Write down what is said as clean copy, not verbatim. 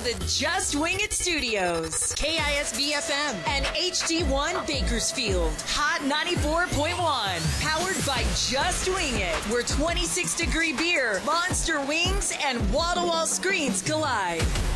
the Just Wing It Studios. KISB FM and HD1 Bakersfield. Hot 94.1. Powered by Just Wing It, where 26-degree beer, monster wings, and wall-to-wall screens collide.